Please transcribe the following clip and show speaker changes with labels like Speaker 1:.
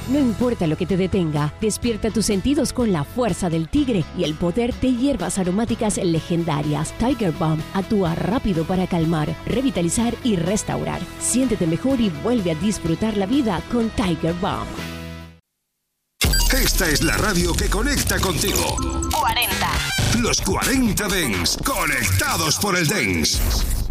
Speaker 1: No importa lo que te detenga, despierta tus sentidos con la fuerza del tigre y el poder de hierbas aromáticas legendarias. Tiger Balm actúa rápido para calmar, revitalizar y restaurar. Siéntete mejor y vuelve a disfrutar la vida con Tiger Balm.
Speaker 2: Esta es la radio que conecta contigo.
Speaker 3: 40.
Speaker 2: Los 40 Dance, conectados por el Dance.